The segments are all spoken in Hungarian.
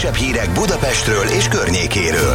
legfrissebb hírek Budapestről és környékéről.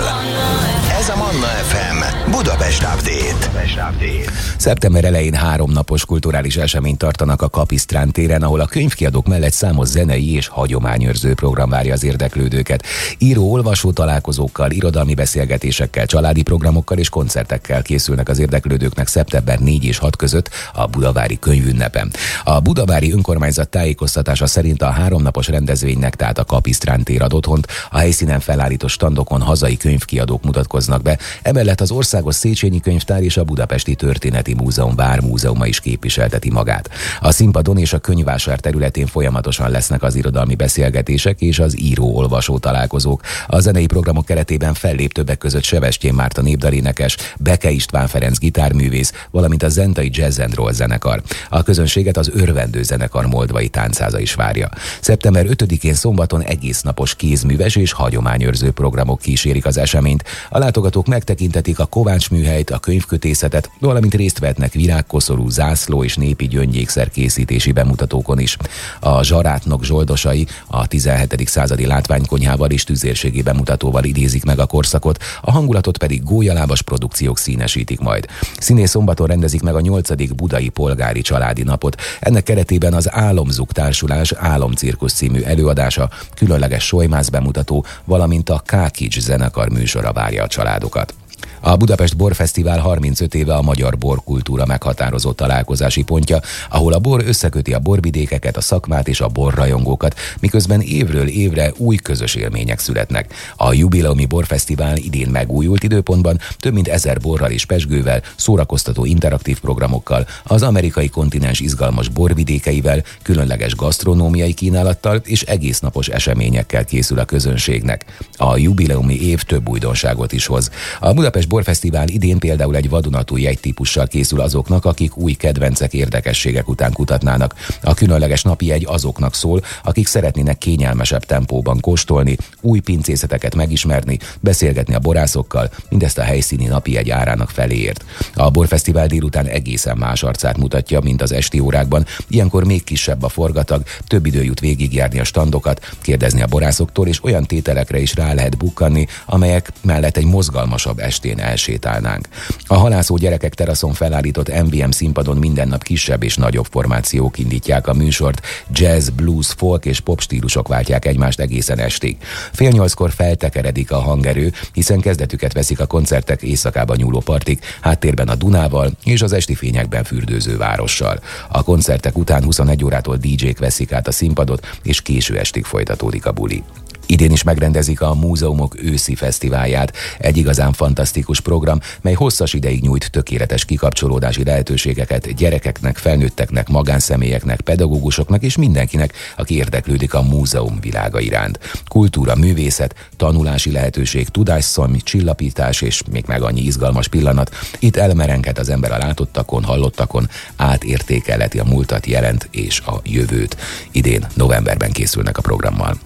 Ez a Manna FM Budapest Update. Szeptember elején 3 napos kulturális eseményt tartanak a Kapisztrán téren, ahol a könyvkiadók mellett számos zenei és hagyományőrző program várja az érdeklődőket. Író-olvasó találkozókkal, irodalmi beszélgetésekkel, családi programokkal és koncertekkel készülnek az érdeklődőknek szeptember 4 és 6 között a budavári könyvünnepen. A budavári önkormányzat tájékoztatása szerint a 3 napos rendezvénynek, tehát a Kapisztrán tér ad otthont, a helyszínen felállított standokon hazai könyvkiadók mutatkoznak be, emellett az Országos Széchenyi Könyvtár és a Budapesti Történeti Múzeum Vármúzeuma is képviselteti magát. A színpadon és a könyvvásár területén folyamatosan lesznek az irodalmi beszélgetések és az író-olvasó találkozók. A zenei programok keretében fellép többek között Sebestyén Márta népdalénekes, Beke István Ferenc gitárművész, valamint a Zentai Jazz and Roll zenekar. A közönséget az Örvendő zenekar moldvai táncháza is várja. Szeptember 5-én szombaton egésznapos kézműves és hagyományőrző programok kísérik az eseményt. A látogatók megtekinthetik a Kovács műhelyt, a könyvkötészetet, valamint részt vehetnek virágkoszorú, zászló és népi gyöngyékszer készítési bemutatókon is. A Zsarátnok zsoldosai a 17. századi látványkonyhával és tüzérségi bemutatóval idézik meg a korszakot, a hangulatot pedig gólyalábas produkciók színesítik majd. Színész szombaton rendezik meg a 8. budai polgári családi napot. Ennek keretében az Álomzuk társulás Álomcirkusz című előadása, különleges solymász bemutató, valamint a Kákics zenekar műsora várja a családokat. A Budapest Borfesztivál 35 éve a magyar borkultúra meghatározó találkozási pontja, ahol a bor összeköti a borvidékeket, a szakmát és a borrajongókat, miközben évről évre új közös élmények születnek. A jubileumi borfesztivál idén megújult időpontban több mint 1000 borral és pezsgővel, szórakoztató interaktív programokkal, az amerikai kontinens izgalmas borvidékeivel, különleges gasztronómiai kínálattal és egésznapos eseményekkel készül a közönségnek. A jubileumi év több újdonságot is hoz. A Budapest Borfesztivál idén például egy vadonatúj jegytípussal készül azoknak, akik új kedvencek, érdekességek után kutatnának. A különleges napi jegy azoknak szól, akik szeretnének kényelmesebb tempóban kóstolni, új pincészeteket megismerni, beszélgetni a borászokkal, mindezt a helyszíni napi jegy árának feléért. A Borfesztivál délután egészen más arcát mutatja, mint az esti órákban, ilyenkor még kisebb a forgatag, több idő jut végigjárni a standokat, kérdezni a borászoktól, és olyan tételekre is rá lehet bukkanni, amelyek mellett egy mozgalmasabb estén elsétálnánk. A halászó gyerekek teraszon felállított MVM színpadon minden nap kisebb és nagyobb formációk indítják a műsort, jazz, blues, folk és pop stílusok váltják egymást egészen estig. 7:30-kor feltekeredik a hangerő, hiszen kezdetüket veszik a koncertek éjszakába nyúló partik, háttérben a Dunával és az esti fényekben fürdőző várossal. A koncertek után 21 órától DJ-k veszik át a színpadot, és késő estig folytatódik a buli. Idén is megrendezik a Múzeumok őszi fesztiválját, egy igazán fantasztikus program, mely hosszas ideig nyújt tökéletes kikapcsolódási lehetőségeket gyerekeknek, felnőtteknek, magánszemélyeknek, pedagógusoknak és mindenkinek, aki érdeklődik a múzeum világa iránt. Kultúra, művészet, tanulási lehetőség, tudásszalmi, csillapítás és még meg annyi izgalmas pillanat. Itt elmerenghet az ember a látottakon, hallottakon, átértékelheti a múltat, jelent és a jövőt. Idén novemberben készülnek a programmal.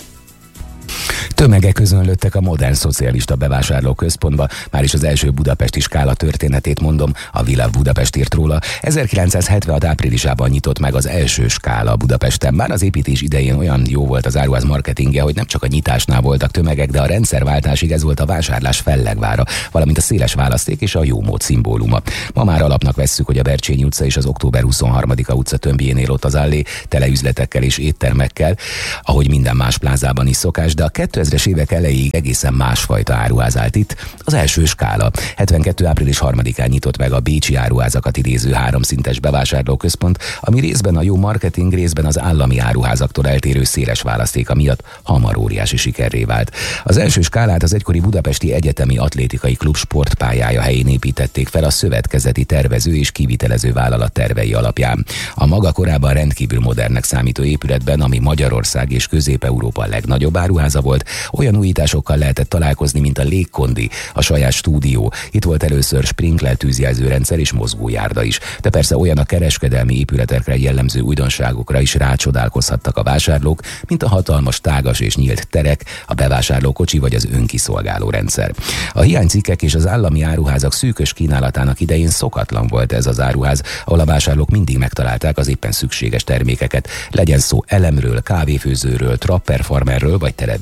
Tömegek közönlöttek a Modern Szocialista Bevásárlóközpontba, már is az első budapesti skála történetét mondom, a Világ Budapest írt róla. 1976 áprilisában nyitott meg az első skála Budapesten. Már az építés idején olyan jó volt az áruház marketingje, hogy nem csak a nyitásnál voltak tömegek, de a rendszerváltásig ez volt a vásárlás fellegvára, valamint a széles választék és a jómód szimbóluma. Ma már alapnak vesszük, hogy a Bercsényi utca és az Október 23-a utca tömbjénél ott az allé, tele üzletekkel és éttermekkel, ahogy minden más plázában is szokás, de a 2000-es évek elejéig egészen másfajta áruház állt itt, az első skála. 72. április 3-án nyitott meg a bécsi áruházakat idéző 3 szintes bevásárlóközpont, ami részben a jó marketing, részben az állami áruházaktól eltérő széles választéka miatt hamar óriási sikerré vált. Az első skálát az egykori Budapesti Egyetemi Atlétikai Klub sportpályája helyén építették fel a szövetkezeti tervező és kivitelező vállalat tervei alapján. A maga korábban rendkívül modernnek számító épületben, ami Magyarország és Közép-Európa legnagyobb áruháza volt, olyan újításokkal lehetett találkozni, mint a légkondi, a saját stúdió. Itt volt először sprinkler tűzjelzőrendszer és mozgójárda is. De persze olyan a kereskedelmi épületekre jellemző újdonságokra is rácsodálkozhattak a vásárlók, mint a hatalmas, tágas és nyílt terek, a bevásárlókocsi vagy az önkiszolgáló rendszer. A hiánycikkek és az állami áruházak szűkös kínálatának idején szokatlan volt ez az áruház, ahol a vásárlók mindig megtalálták az éppen szükséges termékeket, legyen szó elemről, kávéfőzőről, trapperfarmerről vagy televízióról.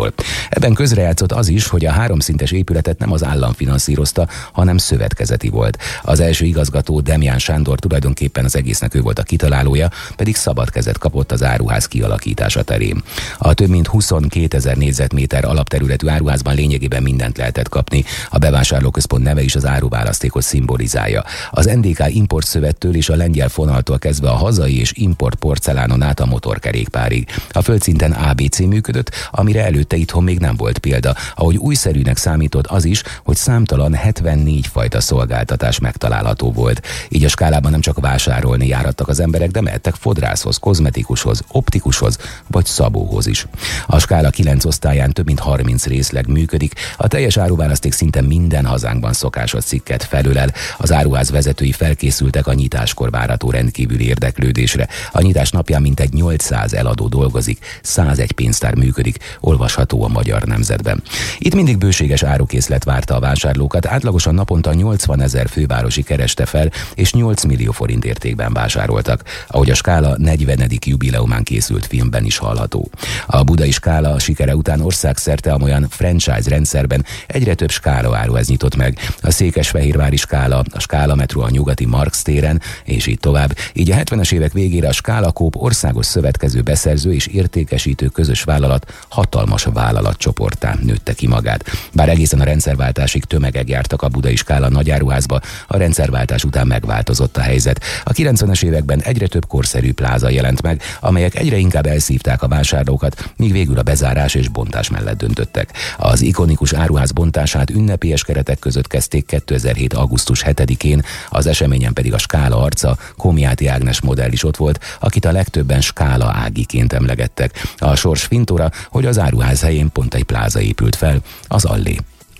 Skáláról. Ebben közrejátszott az is, hogy a 3 szintes épületet nem az állam finanszírozta, hanem szövetkezeti volt. Az első igazgató, Demján Sándor tulajdonképpen az egésznek ő volt a kitalálója, pedig szabad kezet kapott az áruház kialakítása terén. A több mint 22 000 négyzetméter alapterületű áruházban lényegében mindent lehetett kapni. A bevásárlóközpont neve is az áruválasztékot szimbolizálja. Az NDK importszövettől és a lengyel fonaltól kezdve a hazai és import porcelánon át a motorkerékpárig. A földszinten ABC működött, amire előtte itthon még nem volt példa, ahogy újszerűnek számított az is, hogy számtalan 74 fajta szolgáltatás megtalálható volt. Így a Skálában nem csak vásárolni járattak az emberek, de mehettek fodrászhoz, kozmetikushoz, optikushoz vagy szabóhoz is. A Skála 9 osztályán több mint 30 részleg működik, a teljes áruválaszték szinte minden hazánkban szokásos cikket felölel. Az áruház vezetői felkészültek a nyitáskor várható rendkívüli érdeklődésre. A nyitás napján mintegy 800 eladó dolgozik, 101 pénztár működik, olvasható a Magyar Nemzetben. Itt mindig bőséges árukészlet várta a vásárlókat, átlagosan naponta 80 000 fővárosi kereste fel, és 8 millió forint értékben vásároltak, ahogy a Skála 40. jubileumán készült filmben is hallható. A budai Skála sikere után országszerte amolyan franchise rendszerben egyre több Skála áruház nyitott meg. A székesfehérvári Skála, a Skála metró a nyugati Marx téren, és így tovább. Így a 70-es évek végére a Skála Coop országos szövetkező, beszerző és értékesítő közös vállalat hatalmas vállalatcsoporttá nőtte ki magát. Bár egészen a rendszerváltásig tömegek jártak a budai Skála nagyáruházba, a rendszerváltás után megváltozott a helyzet. A 90-es években egyre több korszerű pláza jelent meg, amelyek egyre inkább elszívták a vásárlókat, míg végül a bezárás és bontás mellett döntöttek. Az ikonikus áruház bontását ünnepélyes keretek között kezdték 2007. augusztus 7-én, az eseményen pedig a Skála arca, Komjáti Ágnes modell is ott volt, akit a legtöbben Skála Ágiként emlegettek. A sors fintora, hogy az áruház helyén pont egy pláza épült fel, az Allé.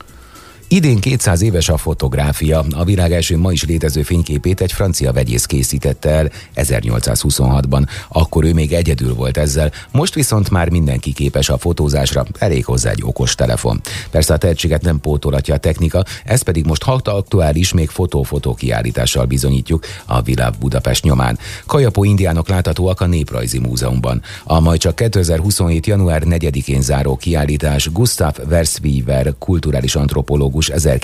Idén 200 éves a fotográfia. A világ első ma is létező fényképét egy francia vegyész készítette el 1826-ban. Akkor ő még egyedül volt ezzel, most viszont már mindenki képes a fotózásra, elég hozzá egy okos telefon. Persze a tehetséget nem pótolhatja a technika, ez pedig most aktuális, még fotó-fotó kiállítással bizonyítjuk a Világ Budapest nyomán. Kajapó indiánok láthatóak a Néprajzi Múzeumban. A majd csak 2027. január 4-én záró kiállítás Gustav Verswever kulturális antropológus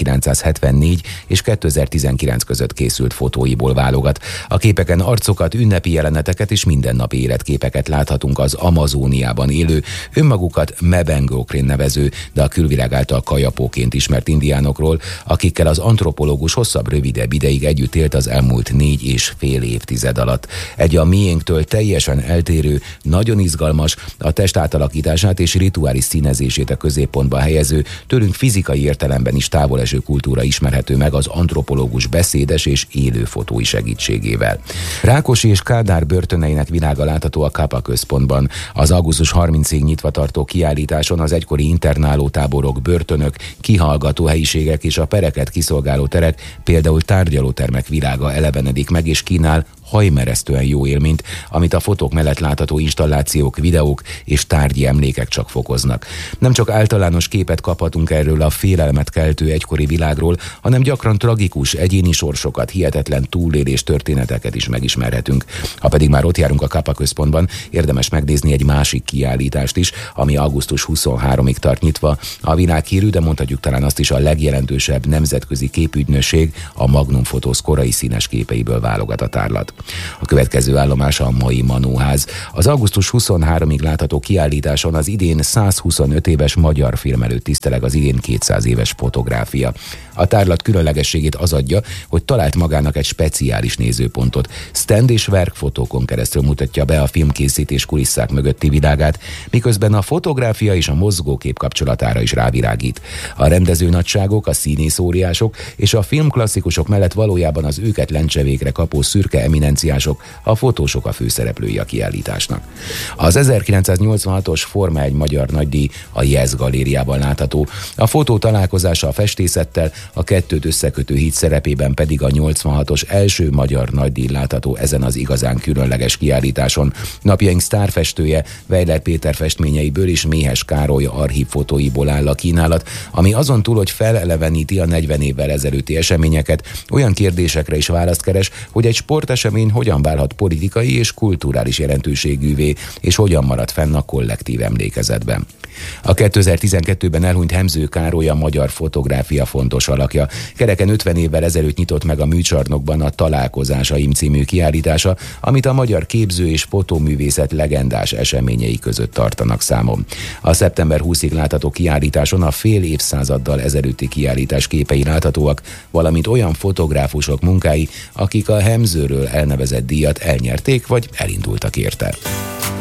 1974 és 2019 között készült fotóiból válogat. A képeken arcokat, ünnepi jeleneteket és mindennapi életképeket láthatunk az Amazóniában élő, önmagukat Mebengokrin nevező, de a külvilág által kajapóként ismert indiánokról, akikkel az antropológus rövidebb ideig együtt élt az elmúlt 4,5 évtized alatt. Egy a miénktől teljesen eltérő, nagyon izgalmas, a test átalakítását és rituális színezését a középpontba helyező, tőlünk fizikai értelemben is távoleső kultúra ismerhető meg az antropológus beszédes és élő fotói segítségével. Rákosi és Kádár börtöneinek világa látható a Kápa központban. Az augusztus 30-ig nyitva tartó kiállításon az egykori internálótáborok, börtönök, kihallgató helyiségek és a pereket kiszolgáló terek, például tárgyalótermek világa elevenedik meg és kínál hajmeresztően jó élményt, amit a fotók mellett látható installációk, videók és tárgyi emlékek csak fokoznak. Nem csak általános képet kaphatunk erről a félelmet keltő egykori világról, hanem gyakran tragikus, egyéni sorsokat, hihetetlen túlélés történeteket is megismerhetünk. Ha pedig már ott járunk a Kápa központban, érdemes megnézni egy másik kiállítást is, ami augusztus 23-ig tart nyitva. A világhírű, de mondhatjuk talán azt is a legjelentősebb nemzetközi képügynökség, a Magnum Photos korai színes képeiből válogat a tárlat. A következő állomás a mai Manóház. Az augusztus 23-ig látható kiállításon az idén 125 éves magyar film előtt tiszteleg az idén 200 éves fotográfia. A tárlat különlegességét az adja, hogy talált magának egy speciális nézőpontot. Stand és verkfotókon keresztül mutatja be a filmkészítés kulisszák mögötti világát, miközben a fotográfia és a mozgókép kapcsolatára is rávirágít. A rendező nagyságok, a színész óriások és a filmklasszikusok mellett valójában az őket lencsevékre kapó szürke eminenciások, a fotósok a főszereplői a kiállításnak. Az 1986-os Forma 1 magyar nagydíj a Yes galériában látható. A fotó találkozása a festészettel, a kettőt összekötő híd szerepében pedig a 86-os első magyar nagydíj látható ezen az igazán különleges kiállításon. Napjaink sztárfestője Weiler Péter festményeiből és Méhes Károly archív fotóiból áll a kínálat, ami azon túl, hogy feleleveníti a 40 évvel ezelőtti eseményeket, olyan kérdésekre is választ keres, hogy egy sportesemény hogyan válhat politikai és kulturális jelentőségűvé, és hogyan marad fenn a kollektív emlékezetben. A 2012-ben elhunyt Hemző Károly a magyar fotográfia fontos alakja. Kereken 50 évvel ezelőtt nyitott meg a Műcsarnokban a Találkozásaim című kiállítása, amit a magyar képző- és fotóművészet legendás eseményei között tartanak számon. A szeptember 20-ig látható kiállításon a fél évszázaddal ezelőtti kiállítás képei láthatóak, valamint olyan fotográfusok munkái, akik a Hemzőről elnevezett díjat elnyerték vagy elindultak érte.